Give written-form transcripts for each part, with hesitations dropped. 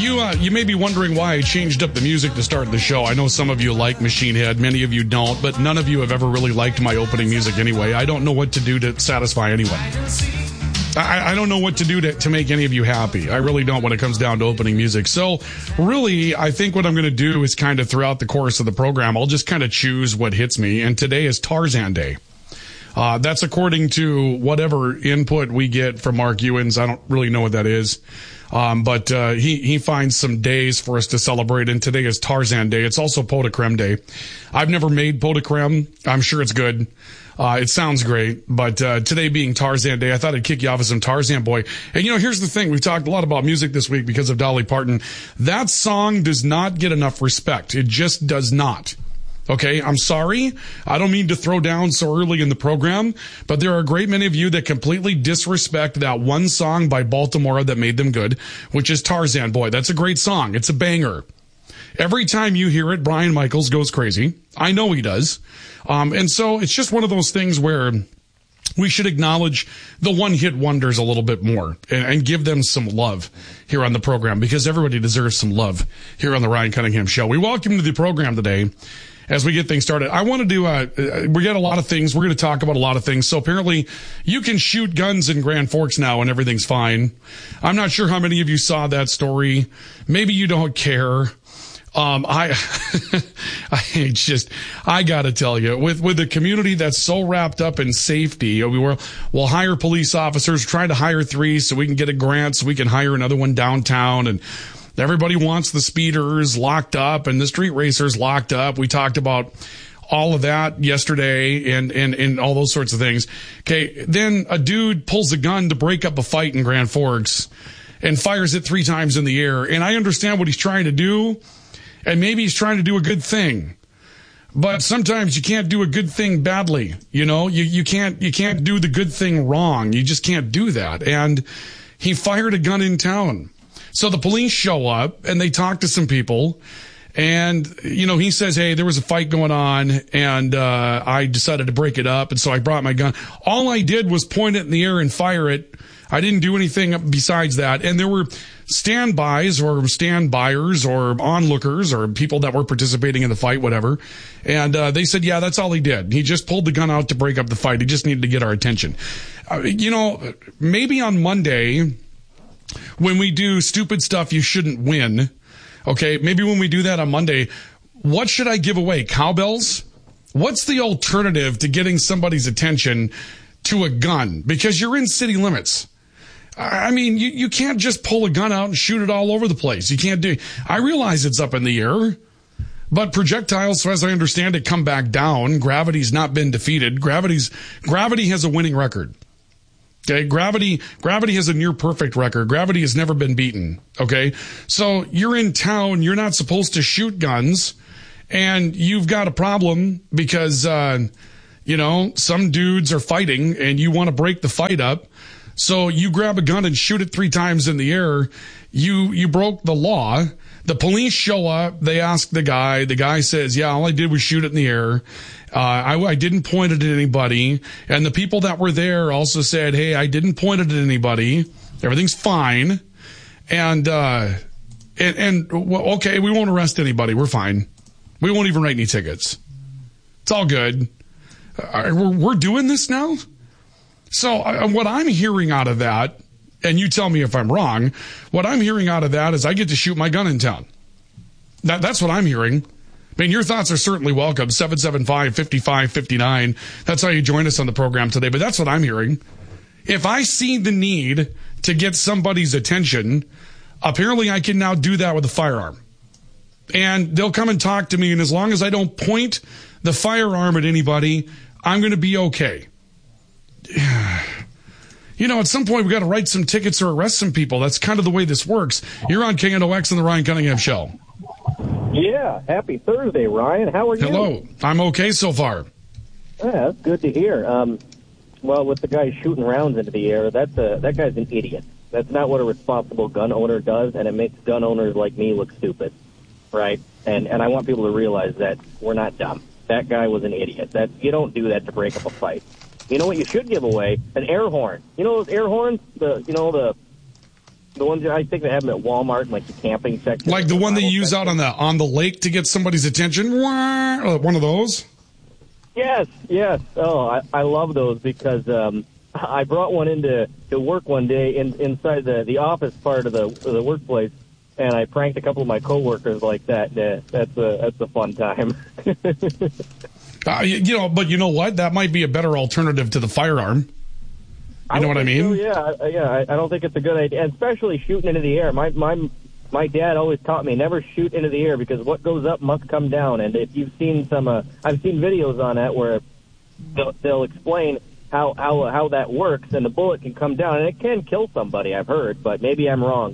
You may be wondering why I changed up the music to start the show. I know some of you like Machine Head, many of you don't, but none of you have ever really liked my opening music anyway. I don't know what to do to satisfy anyone. I don't know what to do to make any of you happy. I really don't when it comes down to opening music. So really, I think what I'm going to do is kind of throughout the course of the program, I'll just kind of choose what hits me. And today is Tarzan Day. That's according to whatever input we get from Mark Ewens. I don't really know what that is. But he finds some days for us to celebrate, and today is Tarzan Day. It's also pot de creme day. I've never made pot de creme. I'm sure it's good. It sounds great, but today being Tarzan Day, I thought I'd kick you off with some Tarzan Boy. And here's the thing. We've talked a lot about music this week because of Dolly Parton. That song does not get enough respect. It just does not. Okay, I'm sorry. I don't mean to throw down so early in the program, but there are a great many of you that completely disrespect that one song by Baltimore that made them good, which is Tarzan Boy. That's a great song. It's a banger. Every time you hear it, Brian Michaels goes crazy. I know he does. And so it's just one of those things where we should acknowledge the one-hit wonders a little bit more and give them some love here on the program, because everybody deserves some love here on the Ryan Cunningham Show. We welcome you to the program today. As we get things started, I want to do we got a lot of things. We're going to talk about a lot of things. So apparently you can shoot guns in Grand Forks now and everything's fine. I'm not sure how many of you saw that story. Maybe you don't care. I gotta tell you, with the community that's so wrapped up in safety, we'll hire police officers, try to hire 3 so we can get a grant so we can hire another one downtown, and everybody wants the speeders locked up and the street racers locked up. We talked about all of that yesterday and all those sorts of things. Okay. Then a dude pulls a gun to break up a fight in Grand Forks and fires it 3 times in the air. And I understand what he's trying to do. And maybe he's trying to do a good thing, but sometimes you can't do a good thing badly. You can't do the good thing wrong. You just can't do that. And he fired a gun in town. So the police show up and they talk to some people, and, he says, hey, there was a fight going on and, I decided to break it up. And so I brought my gun. All I did was point it in the air and fire it. I didn't do anything besides that. And there were standbys or standbyers or onlookers or people that were participating in the fight, whatever. And, they said, yeah, that's all he did. He just pulled the gun out to break up the fight. He just needed to get our attention. Maybe on Monday, when we do stupid stuff you shouldn't win, okay, maybe when we do that on Monday, what should I give away? Cowbells? What's the alternative to getting somebody's attention to a gun? Because you're in city limits. I mean, you can't just pull a gun out and shoot it all over the place. You can't do. I realize it's up in the air, but projectiles, so as I understand it, come back down. Gravity's not been defeated. Gravity has a winning record. Okay, gravity has a near perfect record. Gravity has never been beaten. Okay, so you're in town. You're not supposed to shoot guns, and you've got a problem because some dudes are fighting, and you want to break the fight up. So you grab a gun and shoot it 3 times in the air. You broke the law. The police show up. They ask the guy. The guy says, yeah, all I did was shoot it in the air. I didn't point it at anybody. And the people that were there also said, hey, I didn't point it at anybody. Everything's fine. And okay, we won't arrest anybody. We're fine. We won't even write any tickets. It's all good. We're doing this now? So what I'm hearing out of that, and you tell me if I'm wrong, what I'm hearing out of that is I get to shoot my gun in town. That's what I'm hearing. I mean, your thoughts are certainly welcome. 775-5559. That's how you join us on the program today. But that's what I'm hearing. If I see the need to get somebody's attention, apparently I can now do that with a firearm. And they'll come and talk to me, and as long as I don't point the firearm at anybody, I'm going to be okay. At some point we've got to write some tickets or arrest some people. That's kind of the way this works. You're on KNOX and the Ryan Cunningham Show. Yeah, happy Thursday, Ryan. How are you? Hello. I'm okay so far. Yeah, that's good to hear. Well, with the guy shooting rounds into the air, that guy's an idiot. That's not what a responsible gun owner does, and it makes gun owners like me look stupid, right? And I want people to realize that we're not dumb. That guy was an idiot. You don't do that to break up a fight. You know what you should give away? An air horn. You know those air horns? You The ones I think they have them at Walmart, like the camping section. Like the one they use out on the lake to get somebody's attention? One of those? Yes. Oh, I love those because I brought one into work one day inside the office part of the workplace, and I pranked a couple of my coworkers like that. That's a fun time. But you know what? That might be a better alternative to the firearm. You know what I mean? So, yeah. I don't think it's a good idea, and especially shooting into the air. My dad always taught me never shoot into the air because what goes up must come down. And if you've seen I've seen videos on that where they'll explain how that works, and the bullet can come down and it can kill somebody. I've heard, but maybe I'm wrong.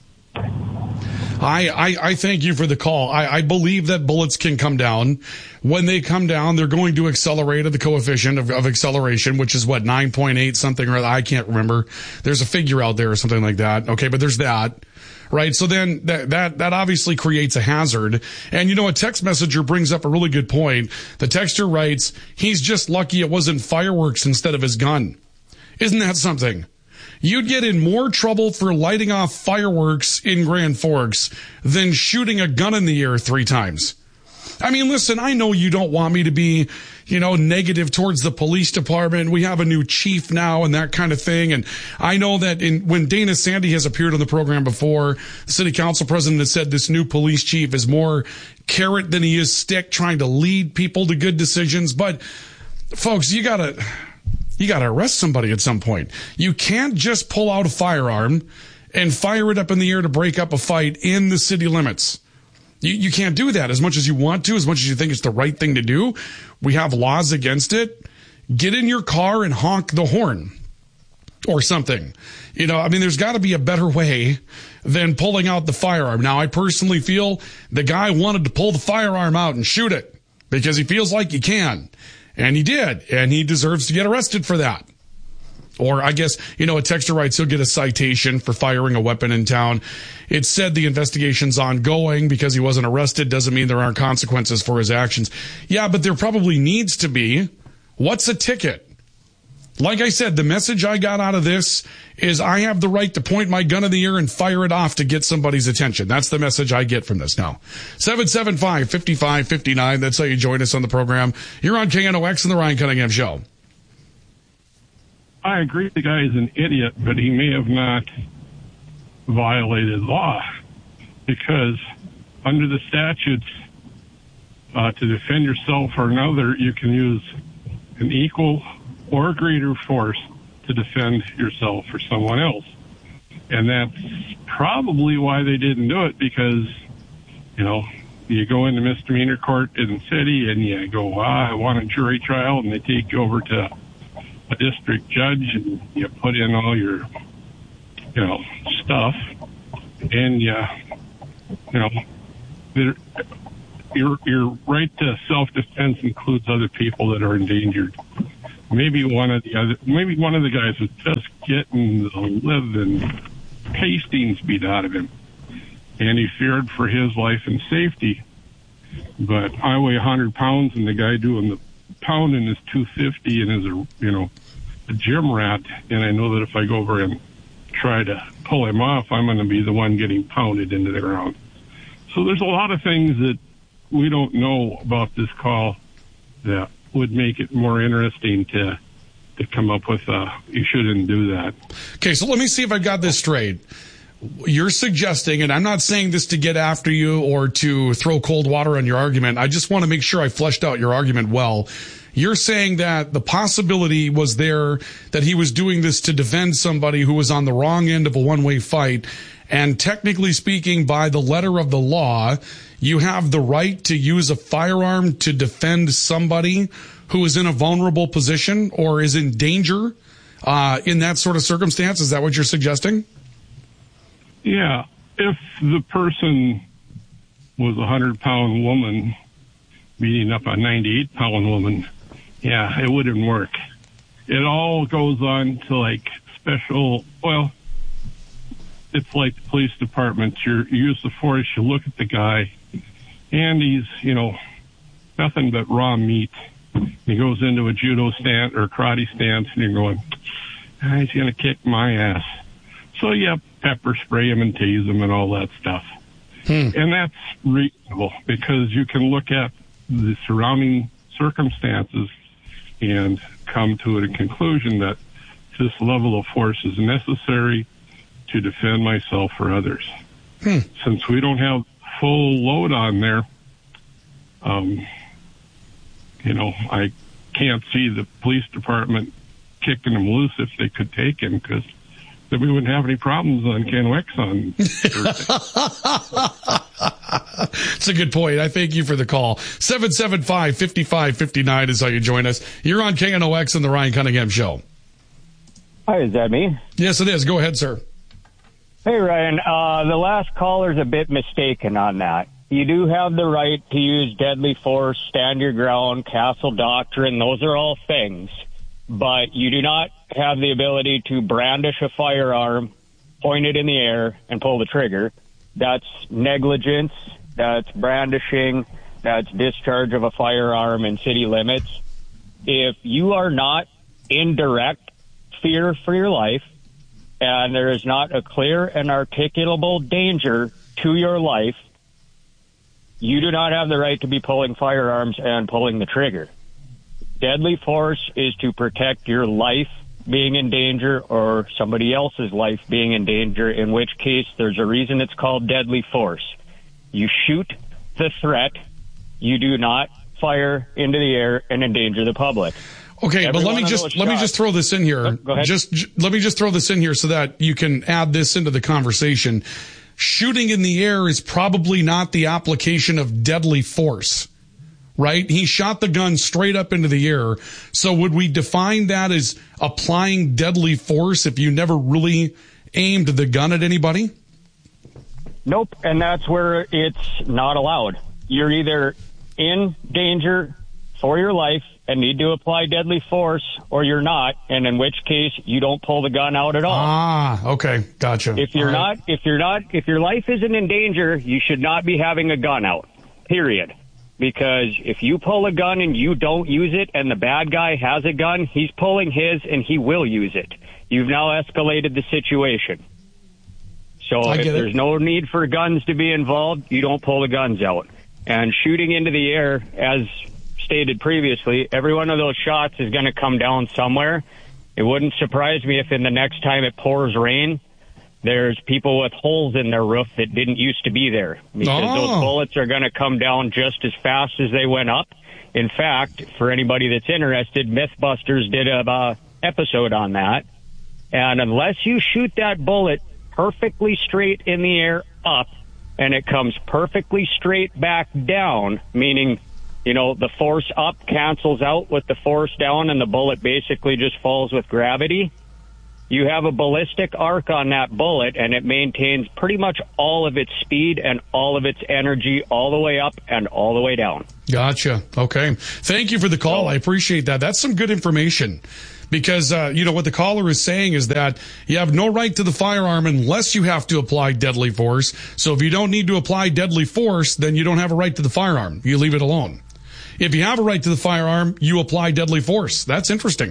I thank you for the call. I believe that bullets can come down. When they come down, they're going to accelerate at the coefficient of acceleration, which is 9.8 something or other. I can't remember. There's a figure out there or something like that. Okay, but there's that. Right. So then that obviously creates a hazard. And a text messenger brings up a really good point. The texter writes, he's just lucky it wasn't fireworks instead of his gun. Isn't that something? You'd get in more trouble for lighting off fireworks in Grand Forks than shooting a gun in the air 3 times. I mean, listen, I know you don't want me to be, negative towards the police department. We have a new chief now and that kind of thing. And I know that when Dana Sandy has appeared on the program before, the city council president has said this new police chief is more carrot than he is stick, trying to lead people to good decisions. But folks, you gotta arrest somebody at some point. You can't just pull out a firearm and fire it up in the air to break up a fight in the city limits. You can't do that as much as you want to, as much as you think it's the right thing to do. We have laws against it. Get in your car and honk the horn or something. There's got to be a better way than pulling out the firearm. Now, I personally feel the guy wanted to pull the firearm out and shoot it because he feels like he can. And he did. And he deserves to get arrested for that. Or I guess, a texter writes he'll get a citation for firing a weapon in town. It said the investigation's ongoing. Because he wasn't arrested doesn't mean there aren't consequences for his actions. Yeah, but there probably needs to be. What's a ticket? Like I said, the message I got out of this is I have the right to point my gun in the air and fire it off to get somebody's attention. That's the message I get from this now. 775-5559. That's how you join us on the program. You're on KNOX and the Ryan Cunningham Show. I agree the guy is an idiot, but he may have not violated law because under the statutes, to defend yourself or another, you can use an equal or greater force to defend yourself or someone else. And that's probably why they didn't do it because, you go into misdemeanor court in the city and you go, I want a jury trial, and they take you over to a district judge and you put in all your, stuff, and your right to self-defense includes other people that are endangered. Maybe one of the guys was just getting the living Hastings beat out of him, and he feared for his life and safety. But I weigh 100 pounds, and the guy doing the pounding is 250 and is a gym rat, and I know that if I go over and try to pull him off, I'm going to be the one getting pounded into the ground. So there's a lot of things that we don't know about this call that would make it more interesting to come up with you shouldn't do that. Okay, so let me see if I got this straight. You're suggesting, and I'm not saying this to get after you or to throw cold water on your argument. I just want to make sure I fleshed out your argument well. You're saying that the possibility was there that he was doing this to defend somebody who was on the wrong end of a one-way fight. And technically speaking, by the letter of the law, you have the right to use a firearm to defend somebody who is in a vulnerable position or is in danger in that sort of circumstance. Is that what you're suggesting? Yeah. If the person was a 100-pound woman beating up a 98-pound woman, yeah, it wouldn't work. It all goes on to it's like the police department. You use the force, you look at the guy, and he's, nothing but raw meat. He goes into a judo stance or karate stance, and you're going, he's going to kick my ass. So, yeah, pepper spray them and tase them and all that stuff. And that's reasonable because you can look at the surrounding circumstances and come to a conclusion that this level of force is necessary to defend myself or others. Since we don't have full load on there, I can't see the police department kicking him loose if they could take him, because then we wouldn't have any problems on KNOX on Thursday. It's a good point. I thank you for the call. 775-5559 is how you join us. You're on KNOX and the Ryan Cunningham Show. Hi, is that me? Yes, it is. Go ahead, sir. Hey, Ryan. The last caller's a bit mistaken on that. You do have the right to use deadly force, stand your ground, castle doctrine. Those are all things. But you do not have the ability to brandish a firearm, point it in the air, and pull the trigger. That's negligence. That's brandishing. That's discharge of a firearm in city limits. If you are not in direct fear for your life, and there is not a clear and articulable danger to your life, you do not have the right to be pulling firearms and pulling the trigger. Deadly force is to protect your life being in danger or somebody else's life being in danger, in which case there's a reason it's called deadly force. You shoot the threat. You do not fire into the air and endanger the public. Okay, but let me just throw this in here. Go ahead. Let me just throw this in here so that you can add this into the conversation. Shooting in the air is probably not the application of deadly force, right? He shot the gun straight up into the air. So would we define that as applying deadly force if you never really aimed the gun at anybody? Nope, and that's where it's not allowed. You're either in danger for your life and need to apply deadly force, or you're not, and in which case you don't pull the gun out at all. Ah, okay, gotcha. If your life isn't in danger, you should not be having a gun out, period. Because if you pull a gun and you don't use it and the bad guy has a gun, he's pulling his and he will use it. You've now escalated the situation. So if there's no need for guns to be involved, you don't pull the guns out. And shooting into the air, as stated previously, every one of those shots is going to come down somewhere. It wouldn't surprise me if in the next time it pours rain, there's people with holes in their roof that didn't used to be there, because those bullets are going to come down just as fast as they went up. In fact, for anybody that's interested, Mythbusters did a episode on that. And unless you shoot that bullet perfectly straight in the air up, and it comes perfectly straight back down, meaning, the force up cancels out with the force down and the bullet basically just falls with gravity, you have a ballistic arc on that bullet, and it maintains pretty much all of its speed and all of its energy all the way up and all the way down. Gotcha. Okay. Thank you for the call. I appreciate that. That's some good information. Because, what the caller is saying is that you have no right to the firearm unless you have to apply deadly force. So if you don't need to apply deadly force, then you don't have a right to the firearm. You leave it alone. If you have a right to the firearm, you apply deadly force. That's interesting.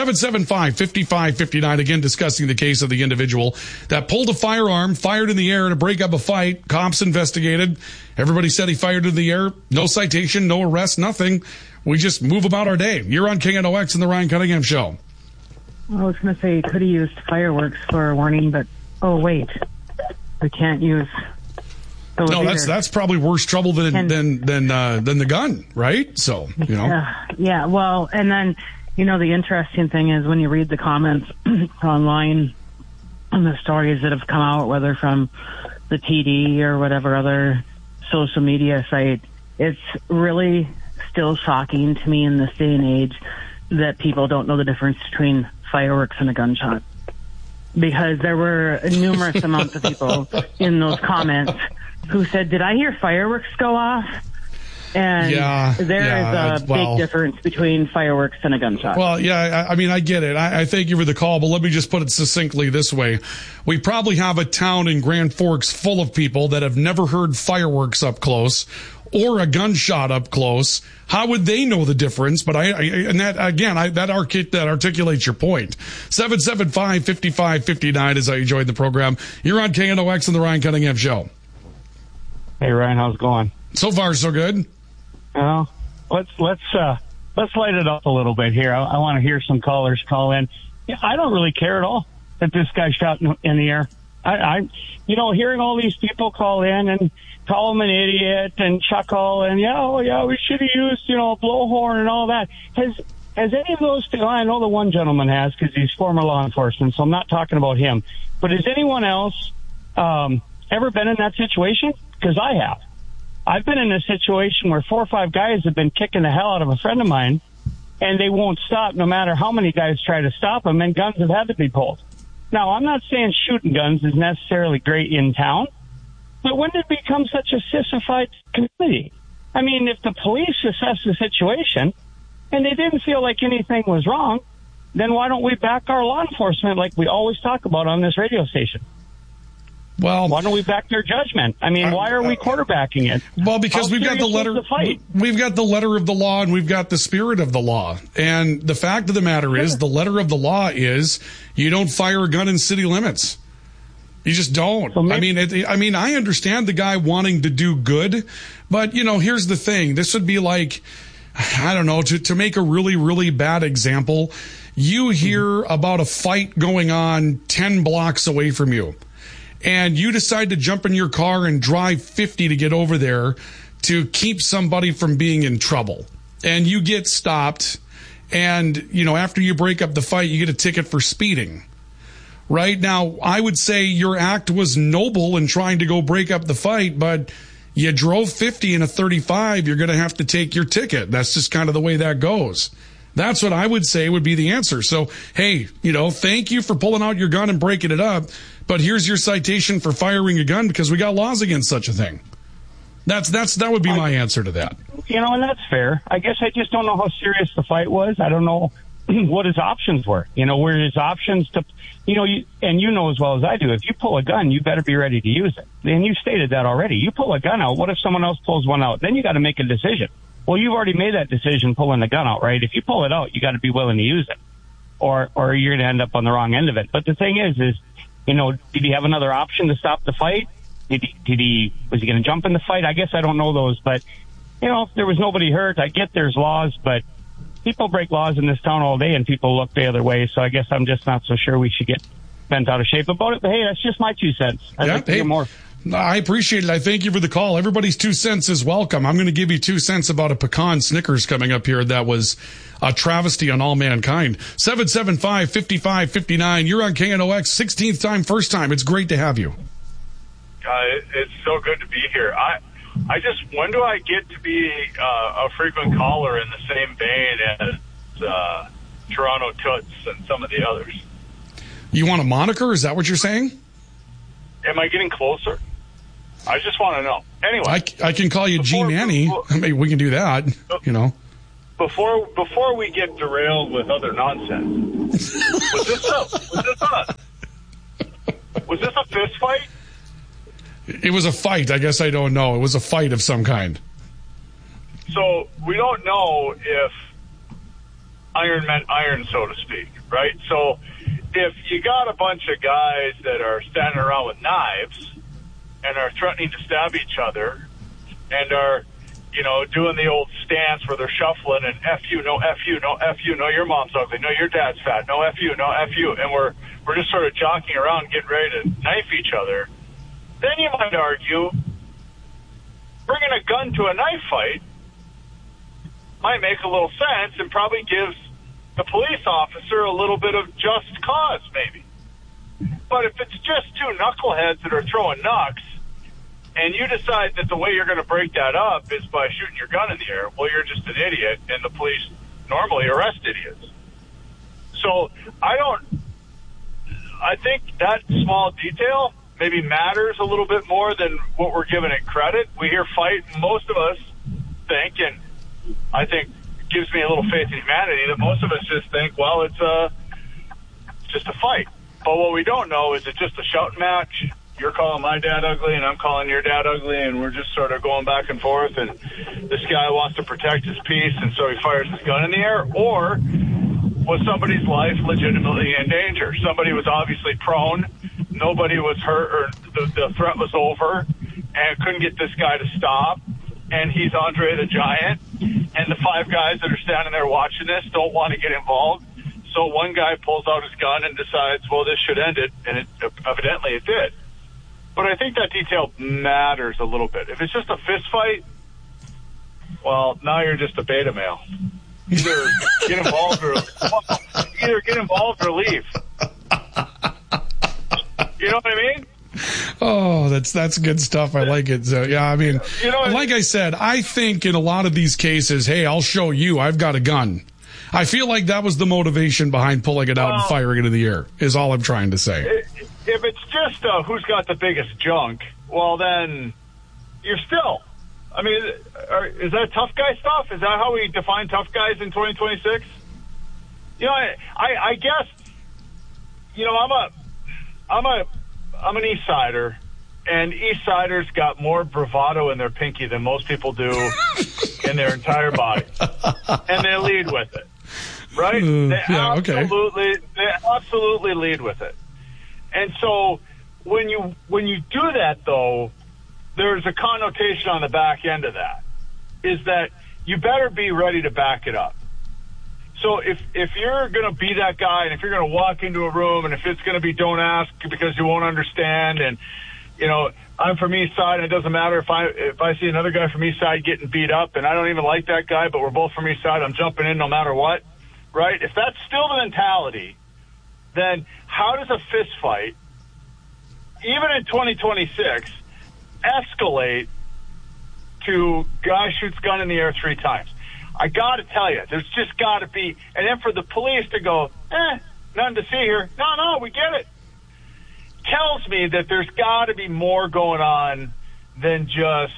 775-5559, again, discussing the case of the individual that pulled a firearm, fired in the air to break up a fight. Cops investigated. Everybody said he fired in the air. No citation, no arrest, nothing. We just move about our day. You're on KNOX and the Ryan Cunningham Show. I was going to say you could have used fireworks for a warning, but, wait. We can't use... No, that's probably worse trouble than the gun, right? So, Yeah, well, and then, the interesting thing is when you read the comments online on the stories that have come out, whether from the TD or whatever other social media site, it's really still shocking to me in this day and age that people don't know the difference between fireworks and a gunshot. Because there were numerous amounts of people in those comments who said, did I hear fireworks go off? And there is a big difference between fireworks and a gunshot. Well, I get it. I thank you for the call, but let me just put it succinctly this way. We probably have a town in Grand Forks full of people that have never heard fireworks up close or a gunshot up close, how would they know the difference? But that articulates your point. 775-5559 as I joined the program. You're on KNOX and the Ryan Cunningham Show. Hey Ryan, how's it going? So far, so good. Let's light it up a little bit here. I want to hear some callers call in. Yeah, I don't really care at all that this guy shot in the air. I hearing all these people call in and call him an idiot and chuckle and we should have used a blowhorn and all that. Has any of those? I know the one gentleman has because he's former law enforcement, so I'm not talking about him. But has anyone else ever been in that situation? Because I have. I've been in a situation where 4 or 5 guys have been kicking the hell out of a friend of mine, and they won't stop no matter how many guys try to stop them, and guns have had to be pulled. Now, I'm not saying shooting guns is necessarily great in town, but when did it become such a sissified community? I mean, if the police assess the situation and they didn't feel like anything was wrong, then why don't we back our law enforcement like we always talk about on this radio station? Well, why don't we back their judgment? I mean, why are we quarterbacking it? Well, because we've got the letter of the law and we've got the spirit of the law. And the fact of the matter is, the letter of the law is you don't fire a gun in city limits. You just don't. So I understand the guy wanting to do good, but here's the thing. This would be like, I don't know, to make a really, really bad example. You hear about a fight going on 10 blocks away from you, and you decide to jump in your car and drive 50 to get over there to keep somebody from being in trouble. And you get stopped, and, after you break up the fight, you get a ticket for speeding. Right? Now, I would say your act was noble in trying to go break up the fight, but you drove 50 in a 35, you're going to have to take your ticket. That's just kind of the way that goes. That's what I would say would be the answer. So, hey, thank you for pulling out your gun and breaking it up, but here's your citation for firing a gun because we got laws against such a thing. That would be my answer to that. And that's fair. I guess I just don't know how serious the fight was. I don't know what his options were. Were his options to, and as well as I do, if you pull a gun, you better be ready to use it. And you stated that already. You pull a gun out. What if someone else pulls one out? Then you got to make a decision. Well, you've already made that decision pulling the gun out, right? If you pull it out, you got to be willing to use it, or you're going to end up on the wrong end of it. But the thing is, did he have another option to stop the fight? Was he going to jump in the fight? I guess I don't know those, but if there was nobody hurt, I get there's laws, but people break laws in this town all day and people look the other way. So I guess I'm just not so sure we should get bent out of shape about it. But hey, that's just my 2 cents. I'd like to hear more. I appreciate it. I thank you for the call. Everybody's 2 cents is welcome. I'm going to give you 2 cents about a pecan Snickers coming up here that was a travesty on all mankind. 775-5559. You're on KNOX. 16th time, first time. It's great to have you. It's so good to be here. I just, when do I get to be a frequent caller in the same vein as Toronto Toots and some of the others? You want a moniker? Is that what you're saying? Am I getting closer? I just want to know. Anyway, I can call you G-Manny. Maybe we can do that. Before we get derailed with other nonsense, was this a fist fight? It was a fight. I guess I don't know. It was a fight of some kind. So we don't know if iron meant iron, so to speak, right? So if you got a bunch of guys that are standing around with knives and are threatening to stab each other and are, doing the old stance where they're shuffling and F you, no F you, no F you, no your mom's ugly, no your dad's fat, no F you, no F you, and we're just sort of jockeying around getting ready to knife each other, then you might argue bringing a gun to a knife fight might make a little sense and probably gives the police officer a little bit of just cause, maybe. But if it's just 2 knuckleheads that are throwing knucks, and you decide that the way you're going to break that up is by shooting your gun in the air, well, you're just an idiot, and the police normally arrest idiots. So I think that small detail maybe matters a little bit more than what we're giving it credit. We hear fight, and most of us think, and I think gives me a little faith in humanity, that most of us just think, well, it's just a fight. But what we don't know is it just a shouting match? you're calling my dad ugly and I'm calling your dad ugly, and we're just sort of going back and forth, and this guy wants to protect his peace, and so he fires his gun in the air? Or was somebody's life legitimately in danger? Somebody was obviously prone, nobody was hurt, or the threat was over, and couldn't get this guy to stop, and he's Andre the Giant, and the 5 guys that are standing there watching this don't want to get involved. So one guy pulls out his gun and decides, well, this should end it, and evidently it did. But I think that detail matters a little bit. If it's just a fist fight, well, now you're just a beta male. Either get involved or leave. You know what I mean? Oh, that's good stuff. I like it. So, yeah, I mean, like I said, I think in a lot of these cases, hey, I'll show you, I've got a gun. I feel like that was the motivation behind pulling it out and firing it in the air, is all I'm trying to say. If it's just who's got the biggest junk, well, then you're still. I mean, is that tough guy stuff? Is that how we define tough guys in 2026? I guess, I'm an East Sider, and East Siders got more bravado in their pinky than most people do in their entire body, and they lead with it, right? They absolutely lead with it. And so when you do that, though, there's a connotation on the back end of that, is that you better be ready to back it up. So if you're going to be that guy, and if you're going to walk into a room, and if it's going to be don't ask because you won't understand, and I'm from East Side, and it doesn't matter if I see another guy from East Side getting beat up, and I don't even like that guy, but we're both from East Side, I'm jumping in no matter what, right? If that's still the mentality, then how does a fist fight, even in 2026, escalate to guy shoots gun in the air 3 times? I got to tell you, there's just got to be, and then for the police to go, nothing to see here. No, we get it. Tells me that there's got to be more going on than just,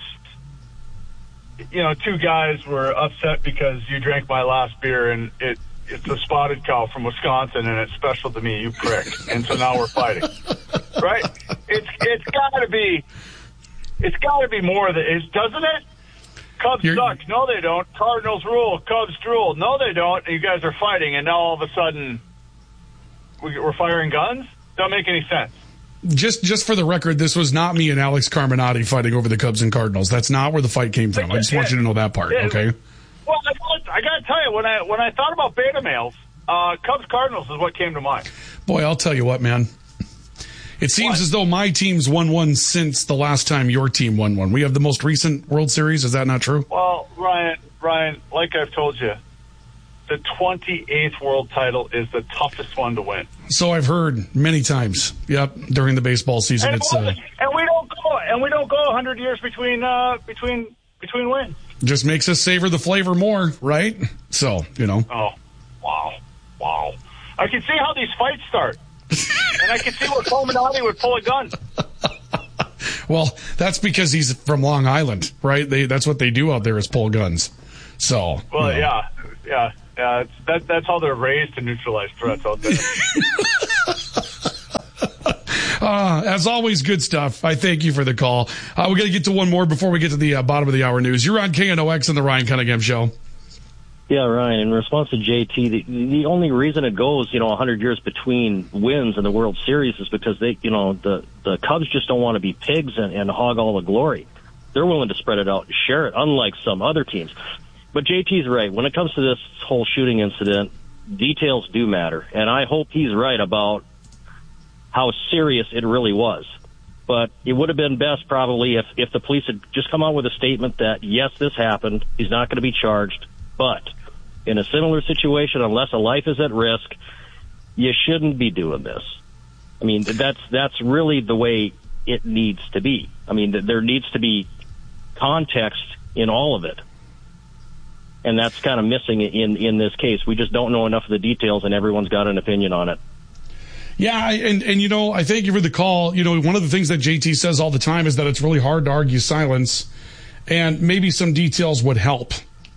2 guys were upset because you drank my last beer and it's a spotted cow from Wisconsin and it's special to me, you prick. And so now we're fighting, right? It's got to be more of it, doesn't it? Cubs suck. No, they don't. Cardinals rule. Cubs drool. No, they don't. You guys are fighting, and now all of a sudden we're firing guns? Doesn't make any sense. Just for the record, this was not me and Alex Carminati fighting over the Cubs and Cardinals. That's not where the fight came from. I just want you to know that part, okay? Well, I got to tell you, when I thought about beta males, Cubs Cardinals is what came to mind. Boy, I'll tell you what, man. It seems as though my team's won one since the last time your team won one. We have the most recent World Series. Is that not true? Well, Ryan, like I've told you, the 28th world title is the toughest one to win. So I've heard many times. Yep, during the baseball season, and we don't go 100 years between wins. Just makes us savor the flavor more, right? So Oh, wow! I can see how these fights start. And I can see where Carminati would pull a gun. Well, that's because he's from Long Island, right? That's what they do out there is pull guns. So, well, yeah. That's how they're raised to neutralize threats out there. As always, good stuff. I thank you for the call. We're going to get to one more before we get to the bottom of the hour news. You're on KNOX and the Ryan Cunningham Show. Yeah, Ryan, in response to JT, the only reason it goes, 100 years between wins in the World Series is because the Cubs just don't want to be pigs and hog all the glory. They're willing to spread it out and share it, unlike some other teams. But JT's right. When it comes to this whole shooting incident, details do matter. And I hope he's right about how serious it really was. But it would have been best probably if the police had just come out with a statement that, yes, this happened, he's not going to be charged, but in a similar situation, unless a life is at risk, you shouldn't be doing this. I mean, that's really the way it needs to be. I mean, there needs to be context in all of it. And that's kind of missing in this case. We just don't know enough of the details, and everyone's got an opinion on it. Yeah, and I thank you for the call. One of the things that JT says all the time is that it's really hard to argue silence, and maybe some details would help.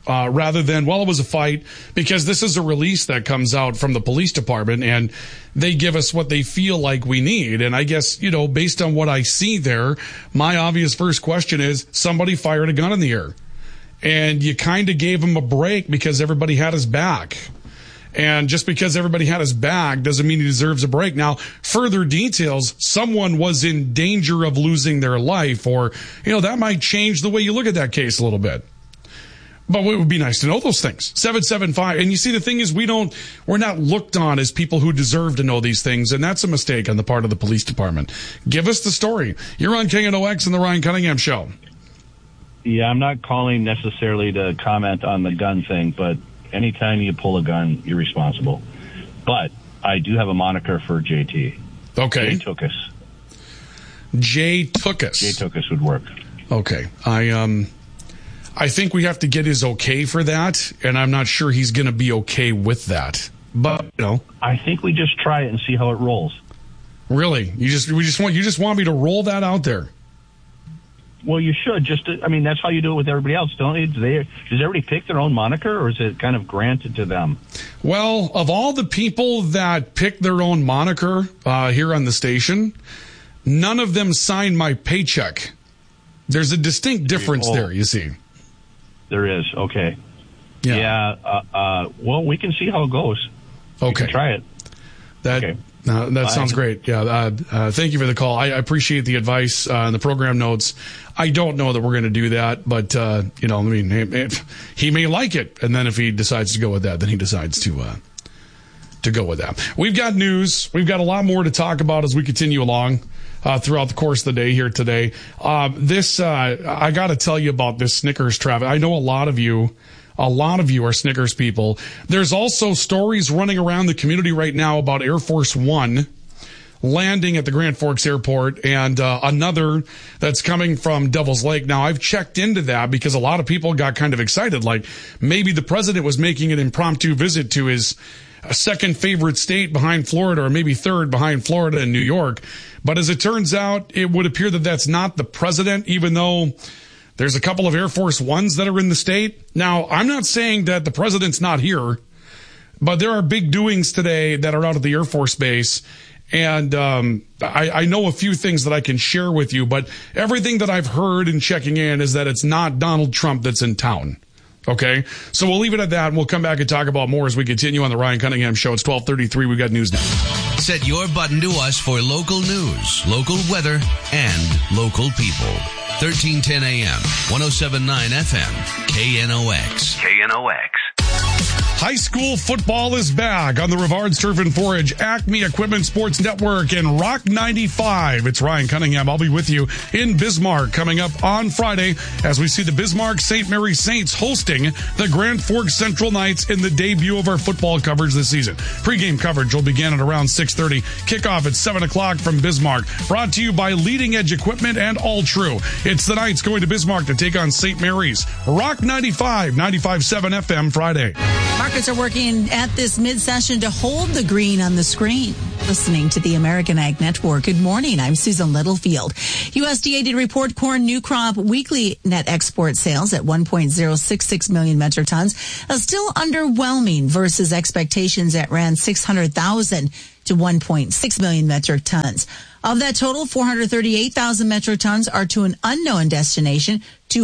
rather than, well, it was a fight, because this is a release that comes out from the police department and they give us what they feel like we need. And I guess, based on what I see there, my obvious first question is somebody fired a gun in the air and you kind of gave him a break because everybody had his back. And just because everybody had his back doesn't mean he deserves a break. Now, further details, someone was in danger of losing their life, or, that might change the way you look at that case a little bit. But it would be nice to know those things. 775. And you see, the thing is, we're not looked on as people who deserve to know these things. And that's a mistake on the part of the police department. Give us the story. You're on KNOX and the Ryan Cunningham Show. Yeah, I'm not calling necessarily to comment on the gun thing, but anytime you pull a gun, you're responsible. But I do have a moniker for JT. Okay. Jay Tookus. Jay Tookus. Jay Tookus would work. Okay. I think we have to get his okay for that, and I'm not sure he's going to be okay with that. But, I think we just try it and see how it rolls. Really? You just want me to roll that out there? Well, you should. That's how you do it with everybody else, don't you? Does everybody pick their own moniker, or is it kind of granted to them? Well, of all the people that pick their own moniker here on the station, none of them sign my paycheck. There's a distinct difference there, you see. There is. Okay. Yeah. Well, we can see how it goes. Okay. We can try it. That sounds great. Yeah. Thank you for the call. I appreciate the advice and the program notes. I don't know that we're going to do that, but he may like it, and then if he decides to go with that, then he decides to go with that. We've got news. We've got a lot more to talk about as we continue along throughout the course of the day here today. I got to tell you about this Snickers traffic. I know a lot of you are Snickers people. There's also stories running around the community right now about Air Force One landing at the Grand Forks Airport, and another that's coming from Devil's Lake. Now, I've checked into that because a lot of people got kind of excited, like maybe the president was making an impromptu visit to his second favorite state behind Florida, or maybe third behind Florida and New York. But as it turns out, it would appear that that's not the president, even though there's a couple of Air Force Ones that are in the state. Now, I'm not saying that the president's not here, but there are big doings today that are out at the Air Force Base. And I know a few things that I can share with you, but everything that I've heard in checking in is that it's not Donald Trump that's in town. Okay? So we'll leave it at that, and we'll come back and talk about more as we continue on the Ryan Cunningham Show. It's 12:33. We've got news now. Set your button to us for local news, local weather, and local people. 1310 AM, 107.9 FM, KNOX. KNOX. High school football is back on the Rivards Turf and Forage, Acme Equipment Sports Network, and Rock 95. It's Ryan Cunningham. I'll be with you in Bismarck coming up on Friday as we see the Bismarck St. Mary Saints hosting the Grand Forks Central Knights in the debut of our football coverage this season. Pre-game coverage will begin at around 6:30. Kickoff at 7 o'clock from Bismarck. Brought to you by Leading Edge Equipment and All True. It's the Knights going to Bismarck to take on St. Mary's. Rock 95, 95.7 FM Friday. Markets are working at this mid-session to hold the green on the screen. Listening to the American Ag Network. Good morning. I'm Susan Littlefield. USDA did report corn new crop weekly net export sales at 1.066 million metric tons. Still underwhelming versus expectations that ran 600,000 to 1.6 million metric tons. Of that total, 438,000 metric tons are to an unknown destination,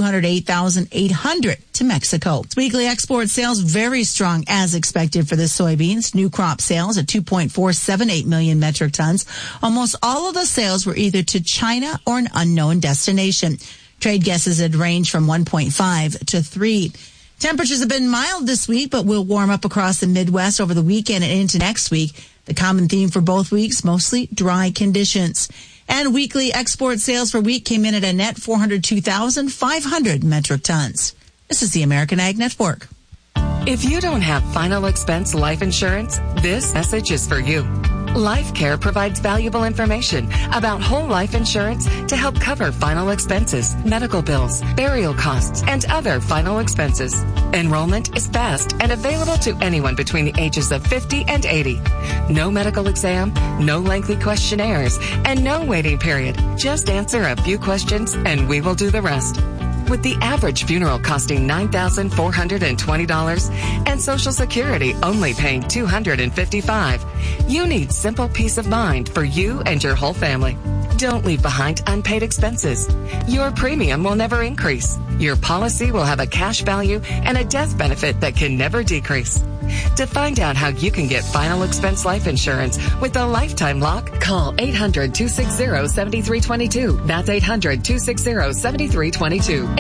208,800 to Mexico. Weekly export sales very strong as expected for the soybeans. New crop sales at 2.478 million metric tons. Almost all of the sales were either to China or an unknown destination. Trade guesses had ranged from 1.5 to 3. Temperatures have been mild this week, but will warm up across the Midwest over the weekend and into next week. The common theme for both weeks, mostly dry conditions. And weekly export sales for wheat came in at a net 402,500 metric tons. This is the American Ag Network. If you don't have final expense life insurance, this message is for you. LifeCare provides valuable information about whole life insurance to help cover final expenses, medical bills, burial costs, and other final expenses. Enrollment is fast and available to anyone between the ages of 50 and 80. No medical exam, no lengthy questionnaires, and no waiting period. Just answer a few questions and we will do the rest. With the average funeral costing $9,420 and Social Security only paying $255, you need simple peace of mind for you and your whole family. Don't leave behind unpaid expenses. Your premium will never increase. Your policy will have a cash value and a death benefit that can never decrease. To find out how you can get final expense life insurance with a lifetime lock, call 800-260-7322. That's 800-260-7322.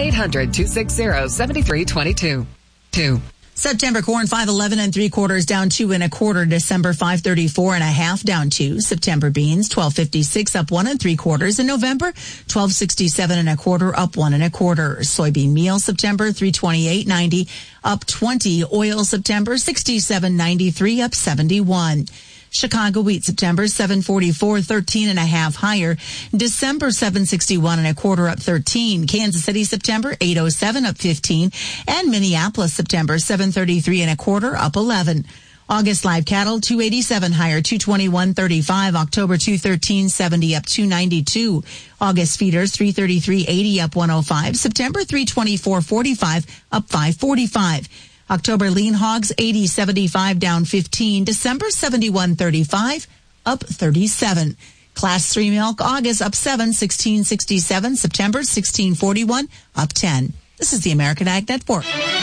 800-260-7322. September corn 5.11 3/4 down 2 1/4. December 5.34 1/2 down 2. September beans 12.56 up 1 3/4. In November 12.67 1/4 up 1 1/4. Soybean meal September 328.90 up 20. Oil September 67.93 up 71. Chicago wheat September 7.44 13 1/2 higher. December 7.61 1/4 up 13. Kansas City September 8.07 up 15, and Minneapolis September 7.33 1/4 up 11. August live cattle 287 higher 221.35. October 213.70 up 292. August feeders 333.80 up 105. September 324.45 up 545. October lean hogs 80.75 down 15. December 71.35 up 37. Class 3 milk August up 7 16.67. September 16.41 up 10. This is the American Ag Network.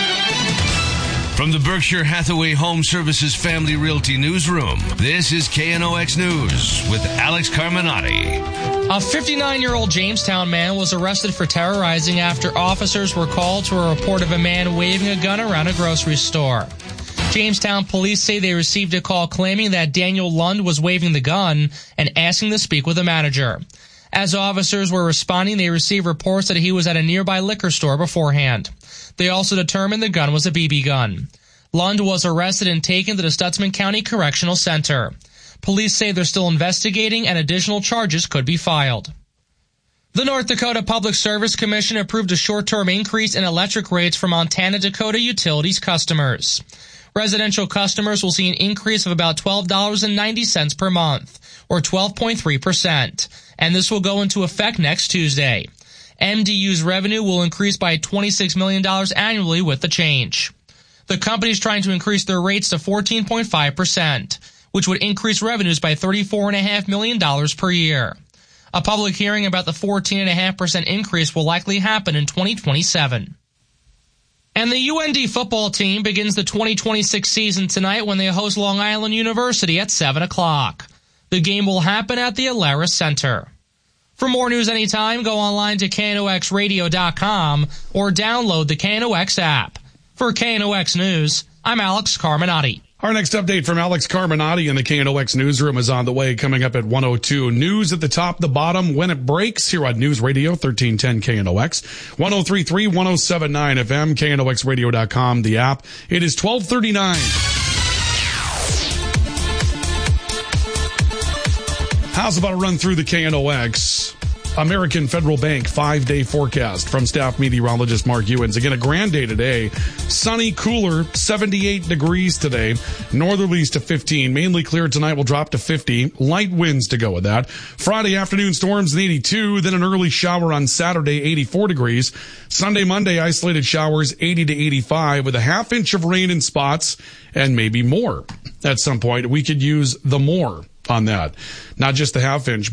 From the Berkshire Hathaway Home Services Family Realty Newsroom, this is KNOX News with Alex Carminati. A 59-year-old Jamestown man was arrested for terrorizing after officers were called to a report of a man waving a gun around a grocery store. Jamestown police say they received a call claiming that Daniel Lund was waving the gun and asking to speak with a manager. As officers were responding, they received reports that he was at a nearby liquor store beforehand. They also determined the gun was a BB gun. Lund was arrested and taken to the Stutsman County Correctional Center. Police say they're still investigating and additional charges could be filed. The North Dakota Public Service Commission approved a short-term increase in electric rates for Montana Dakota Utilities customers. Residential customers will see an increase of about $12.90 per month, or 12.3%, and this will go into effect next Tuesday. MDU's revenue will increase by $26 million annually with the change. The company is trying to increase their rates to 14.5%, which would increase revenues by $34.5 million per year. A public hearing about the 14.5% increase will likely happen in 2027. And the UND football team begins the 2026 season tonight when they host Long Island University at 7 o'clock. The game will happen at the Alerus Center. For more news anytime, go online to KNOXradio.com or download the KNOX app. For KNOX News, I'm Alex Carminati. Our next update from Alex Carminati in the KNOX newsroom is on the way, coming up at 1:02. News at the top, the bottom, when it breaks, here on News Radio 1310 KNOX, 103.3, 107.9 FM, KNOXradio.com, the app. It is 12:39. How's about a run through the KNOX American Federal Bank 5-day forecast from staff meteorologist Mark Ewens. Again, a grand day today. Sunny, cooler, 78 degrees today. Northerlies to 15. Mainly clear tonight will drop to 50. Light winds to go with that. Friday afternoon storms at 82. Then an early shower on Saturday, 84 degrees. Sunday, Monday, isolated showers 80 to 85 with a half inch of rain in spots and maybe more at some point. We could use the more on that. Not just the half inch,